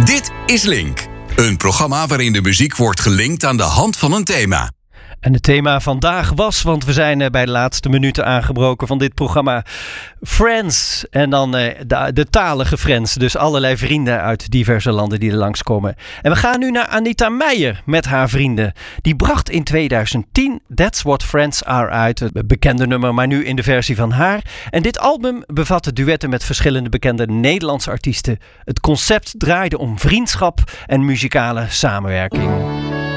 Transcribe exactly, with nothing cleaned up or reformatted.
Dit is Link, een programma waarin de muziek wordt gelinkt aan de hand van een thema. En het thema vandaag was, want we zijn bij de laatste minuten aangebroken van dit programma, Friends. En dan de, de talige Friends, dus allerlei vrienden uit diverse landen die er langskomen. En we gaan nu naar Anita Meijer met haar vrienden. Die bracht in tweeduizend tien That's What Friends Are uit, het bekende nummer, maar nu in de versie van haar. En dit album bevatte duetten met verschillende bekende Nederlandse artiesten. Het concept draaide om vriendschap en muzikale samenwerking.